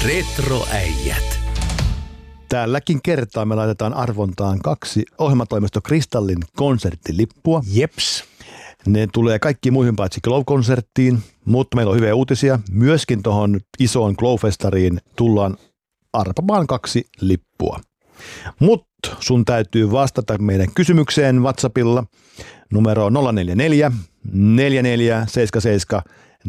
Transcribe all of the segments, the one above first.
Retroäijät. Tälläkin kertaa me laitetaan arvontaan 2 ohjelmatoimisto Kristallin konserttilippua. Jeps. Ne tulee kaikki muihin paitsi Glow-konserttiin, mutta meillä on hyviä uutisia. Myöskin tuohon isoon Glow-festariin tullaan arpamaan 2 lippua. Mutta sun täytyy vastata meidän kysymykseen WhatsAppilla. Numero on 044 4477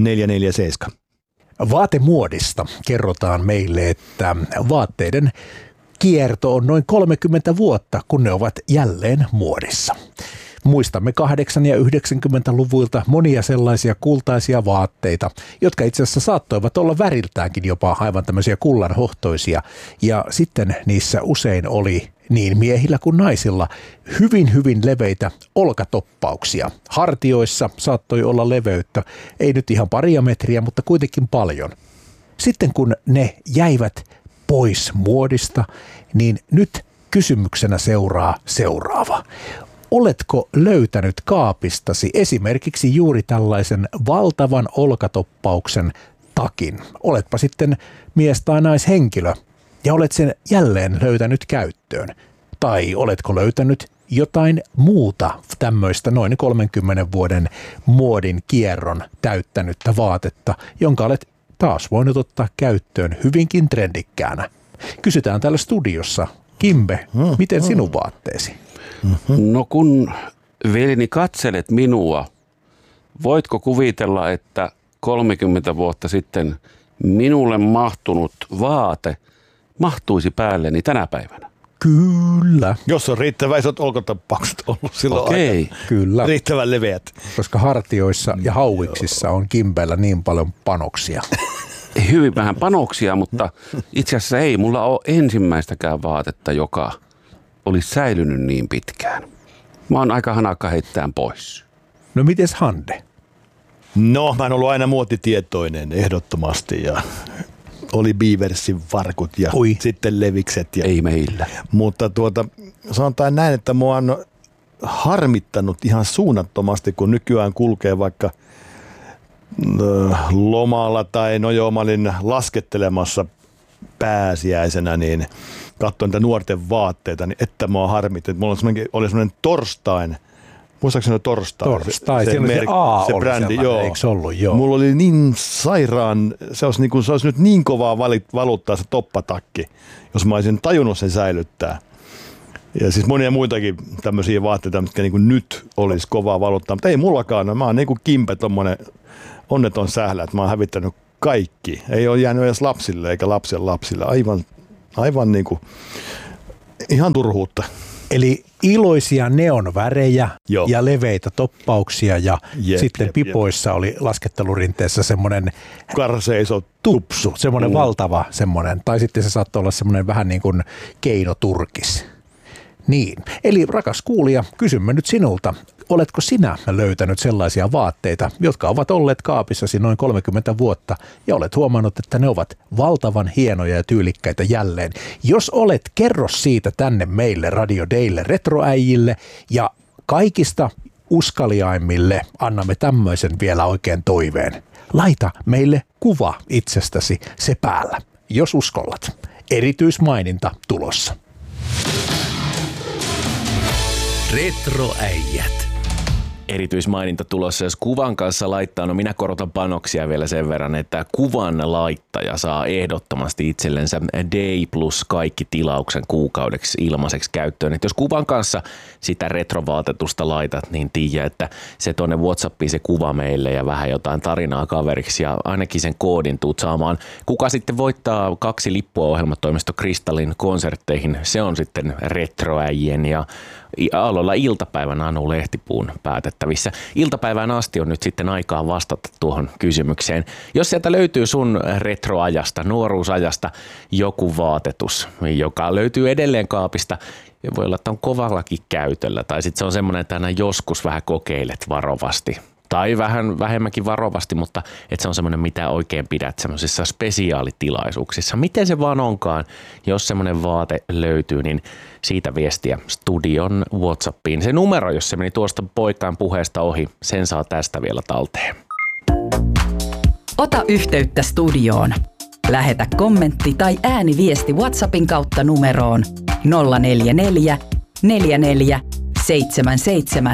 447. Vaatemuodista kerrotaan meille, että vaatteiden kierto on noin 30 vuotta, kun ne ovat jälleen muodissa. Muistamme 80- ja 90-luvuilta monia sellaisia kultaisia vaatteita, jotka itse asiassa saattoivat olla väriltäänkin jopa aivan tämmöisiä kullanhohtoisia. Ja sitten niissä usein oli niin miehillä kuin naisilla hyvin leveitä olkatoppauksia. Hartioissa saattoi olla leveyttä, ei nyt ihan paria metriä, mutta kuitenkin paljon. Sitten kun ne jäivät pois muodista, niin nyt kysymyksenä seuraa seuraava. Oletko löytänyt kaapistasi esimerkiksi juuri tällaisen valtavan olkatoppauksen takin? Oletpa sitten mies tai naishenkilö ja olet sen jälleen löytänyt käyttöön. Tai oletko löytänyt jotain muuta tämmöistä noin 30 vuoden muodin kierron täyttänyttä vaatetta, jonka olet taas voinut ottaa käyttöön hyvinkin trendikkäänä. Kysytään täällä studiossa. Kimbe, miten sinun vaatteesi? No kun veljeni katselet minua, voitko kuvitella, että 30 vuotta sitten minulle mahtunut vaate mahtuisi päälleni tänä päivänä? Kyllä. Jos on riittävän isot olkatoppaukset ollut silloin aika. Kyllä. Riittävän leveät. Koska hartioissa ja hauiksissa on Kimbellä niin paljon panoksia. Hyvin vähän panoksia, mutta itse asiassa ei mulla ole ensimmäistäkään vaatetta, joka olisi säilynyt niin pitkään. Mä oon aika hanakka heittään pois. No mites Hande? No, mä en ollut aina muotitietoinen ehdottomasti ja oli Beaversin varkut ja sitten levikset. Ja, ei meillä. Mutta sanotaan näin, että mua on harmittanut ihan suunnattomasti, kun nykyään kulkee vaikka lomalla tai mä olin laskettelemassa pääsiäisenä, niin katsoin niitä nuorten vaatteita, niin että mua harmitti. Mulla oli semmoinen Torstain, muistaakseni Torstain? Torstain, se A se oli brändi, sellainen, eikö ollut? Joo. Mulla oli niin sairaan, se olisi nyt niin kovaa valuttaa se toppatakki, jos mä olisin tajunnut sen säilyttää. Ja siis monia muitakin tämmöisiä vaatteita, mitkä niin kuin nyt olisi kovaa valuttaa, mutta ei mullakaan. No, mä oon niin kuin Kimpe tommonen onneton sählä, että mä oon hävittänyt kaikki. Ei ole jäänyt edes lapsille eikä lapsen lapsille. Aivan niin kuin ihan turhuutta. Eli iloisia neonvärejä ja leveitä toppauksia ja sitten pipoissa oli laskettelurinteessä semmoinen karseiso tupsu, semmoinen valtava semmoinen. Tai sitten se saattoi olla semmoinen vähän niin kuin keinoturkis. Niin, eli rakas kuulija, kysymme nyt sinulta. Oletko sinä löytänyt sellaisia vaatteita, jotka ovat olleet kaapissasi noin 30 vuotta ja olet huomannut, että ne ovat valtavan hienoja ja tyylikkäitä jälleen? Jos olet, kerro siitä tänne meille Radio Daylle retroäijille ja kaikista uskaliaimmille annamme tämmöisen vielä oikein toiveen. Laita meille kuva itsestäsi se päällä, jos uskollat. Erityismaininta tulossa. Retroäijät. Erityismaininta tulossa, jos kuvan kanssa laittaa, no minä korotan panoksia vielä sen verran, että kuvan laittaja saa ehdottomasti itsellensä Day plus kaikki tilauksen kuukaudeksi ilmaiseksi käyttöön. Et jos kuvan kanssa sitä retrovaatetusta laitat, niin tiedä, että se tuonne WhatsAppiin se kuva meille ja vähän jotain tarinaa kaveriksi ja ainakin sen koodin tuut saamaan. Kuka sitten voittaa 2 lippua ohjelmatoimisto Kristallin konsertteihin, se on sitten retroäijien ja Aalloilla iltapäivän Anu Lehtipuun päätettävissä. Iltapäivään asti on nyt sitten aikaa vastata tuohon kysymykseen. Jos sieltä löytyy sun retroajasta, nuoruusajasta joku vaatetus, joka löytyy edelleen kaapista, voi olla, että on kovallakin käytöllä. Tai sitten se on semmoinen, että aina joskus vähän kokeilet varovasti. Tai vähän vähemmänkin varovasti, mutta että se on semmoinen, mitä oikein pidät semmoisissa spesiaalitilaisuuksissa. Miten se vaan onkaan, jos semmoinen vaate löytyy, niin siitä viestiä studion WhatsAppiin. Se numero, jos se meni tuosta poikaan puheesta ohi, sen saa tästä vielä talteen. Ota yhteyttä studioon Lähetä kommentti tai ääniviesti WhatsAppin kautta numeroon 044 44 77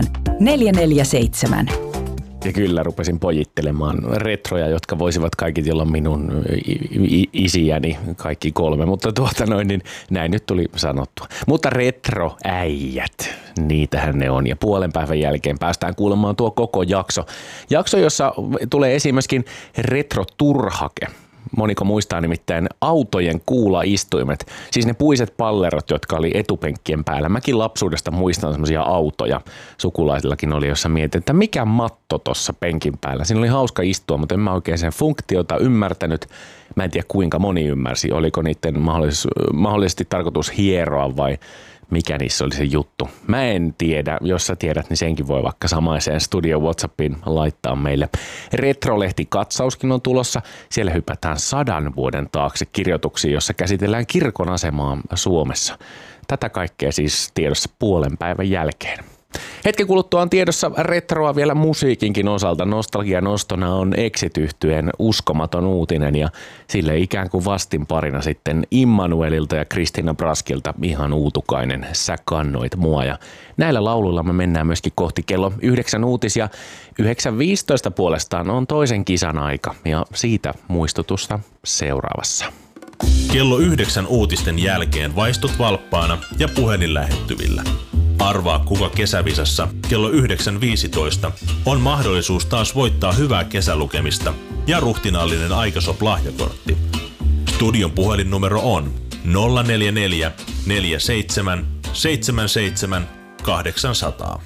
447. Ja kyllä rupesin pojittelemaan retroja, jotka voisivat kaikki olla minun isiäni, kaikki 3, mutta niin näin nyt tuli sanottua. Mutta retroäijät, niitähän ne on. Ja puolen päivän jälkeen päästään kuulemaan tuo koko jakso. Jakso, jossa tulee esiin myöskin retroturhake. Moniko muistaa nimittäin autojen kuulaistuimet, siis ne puiset pallerot, jotka oli etupenkkien päällä. Mäkin lapsuudesta muistan semmoisia autoja, sukulaisillakin oli, jossa mietin, että mikä matto tuossa penkin päällä. Siinä oli hauska istua, mutta en mä oikein sen funktiota ymmärtänyt. Mä en tiedä kuinka moni ymmärsi, oliko niiden mahdollisesti tarkoitus hieroa vai mikä niissä oli se juttu. Mä en tiedä, jos sä tiedät, niin senkin voi vaikka samaiseen Studio WhatsAppiin laittaa meille. Retrolehti-katsauskin on tulossa. Siellä hypätään 100 vuoden taakse kirjoituksiin, jossa käsitellään kirkon asemaa Suomessa. Tätä kaikkea siis tiedossa puolen päivän jälkeen. Hetken kuluttua on tiedossa retroa vielä musiikinkin osalta. Nostalgia-nostona on Exit-yhtyeen Uskomaton uutinen ja sille ikään kuin vastinparina sitten Immanuelilta ja Kristina Braskilta Ihan uutukainen, Sä kannoit mua. Ja näillä lauluilla me mennään myöskin kohti kello 9 uutisia. 9.15 puolestaan on toisen kisan aika ja siitä muistutusta seuraavassa. Kello 9 uutisten jälkeen vaistut valppaana ja puhelin lähettyvillä. Arvaa kuka kesävisassa kello 9.15 on mahdollisuus taas voittaa hyvää kesälukemista ja ruhtinaallinen Aikasop-lahjakortti. Studion puhelinnumero on 044 47 77 800.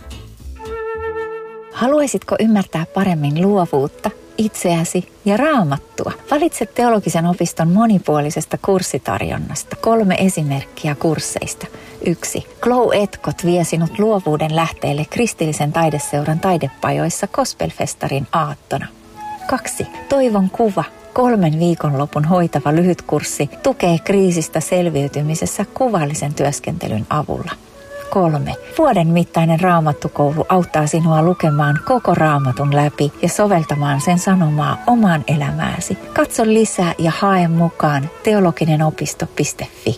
Haluaisitko ymmärtää paremmin luovuutta, itseäsi ja Raamattua? Valitse Teologisen opiston monipuolisesta kurssitarjonnasta 3 esimerkkiä kursseista. 1. Glow Etkot vie sinut luovuuden lähteelle kristillisen taideseuran taidepajoissa Gospelfestarin aattona. 2. Toivon kuva. 3 viikonlopun hoitava lyhytkurssi tukee kriisistä selviytymisessä kuvallisen työskentelyn avulla. 3. Vuoden mittainen raamattukoulu auttaa sinua lukemaan koko raamatun läpi ja soveltamaan sen sanomaa omaan elämääsi. Katso lisää ja hae mukaan teologinenopisto.fi.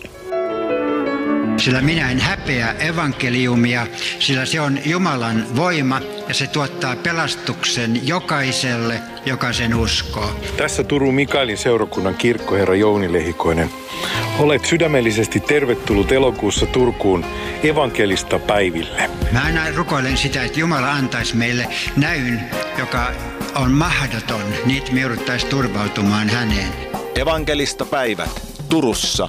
Sillä minä en häpeä evankeliumia, sillä se on Jumalan voima ja se tuottaa pelastuksen jokaiselle, joka sen uskoo. Tässä Turun Mikaelin seurakunnan kirkkoherra Jouni Lehikoinen. Olet sydämellisesti tervetullut elokuussa Turkuun evankelista päiville. Mä aina rukoilen sitä, että Jumala antaisi meille näyn, joka on mahdoton, niin me jouduttaisiin turvautumaan häneen. Evankelista päivät Turussa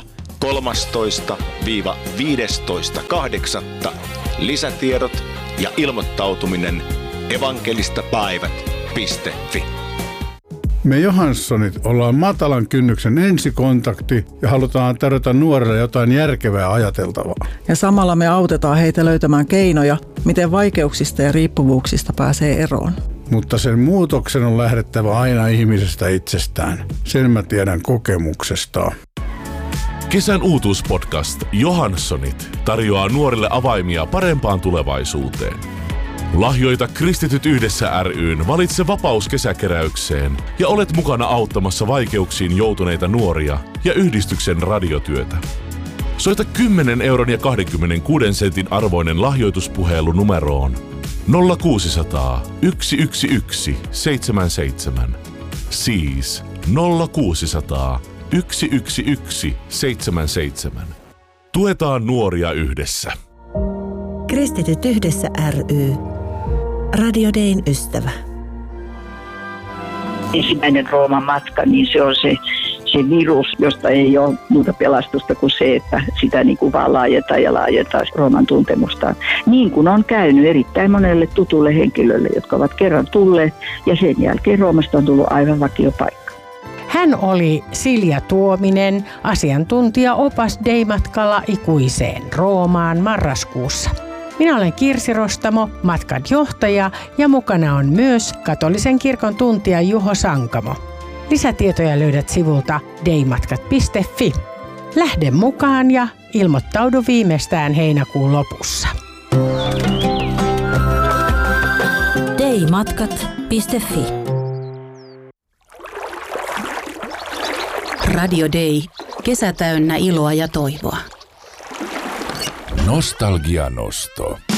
13-15.8. Lisätiedot ja ilmoittautuminen evankelistapäivät.fi. Me Johanssonit ollaan matalan kynnyksen ensikontakti ja halutaan tarjota nuorille jotain järkevää ajateltavaa. Ja samalla me autetaan heitä löytämään keinoja, miten vaikeuksista ja riippuvuuksista pääsee eroon. Mutta sen muutoksen on lähdettävä aina ihmisestä itsestään. Sen mä tiedän kokemuksesta. Kesän uutuuspodcast Johanssonit tarjoaa nuorille avaimia parempaan tulevaisuuteen. Lahjoita Kristityt yhdessä ry:n Valitse vapaus kesäkeräykseen ja olet mukana auttamassa vaikeuksiin joutuneita nuoria ja yhdistyksen radiotyötä. Soita 10 euron ja 26 sentin arvoinen lahjoituspuhelu numeroon 0600 111 77. Siis 0600 111 77. Tuetaan nuoria yhdessä. Kristityt yhdessä ry. Radio Dayn ystävä. Ensimmäinen Rooman matka, niin se on se virus, josta ei ole muuta pelastusta kuin se, että sitä niin kuin vaan laajentaa Rooman tuntemustaan. Niin kuin on käynyt erittäin monelle tutulle henkilölle, jotka ovat kerran tulleet ja sen jälkeen Roomasta on tullut aivan vakiopaikka. Hän oli Silja Tuominen, asiantuntija-opas Day-matkalla ikuiseen Roomaan marraskuussa. Minä olen Kirsi Rostamo, matkan johtaja ja mukana on myös katolisen kirkon tuntija Juho Sankamo. Lisätietoja löydät sivulta daymatkat.fi. Lähde mukaan ja ilmoittaudu viimeistään heinäkuun lopussa. daymatkat.fi. Radio Day. Kesä täynnä iloa ja toivoa. Nostalgianosto.